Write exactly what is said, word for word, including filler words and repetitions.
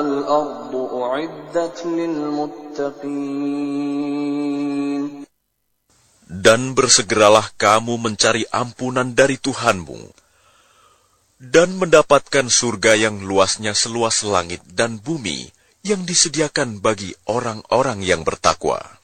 وَالْأَرْضُ أُعِدَّتْ لِلْمُتَّقِينَ. Dan bersegeralah kamu mencari ampunan dari Tuhanmu, dan mendapatkan surga yang luasnya seluas langit dan bumi yang disediakan bagi orang-orang yang bertakwa.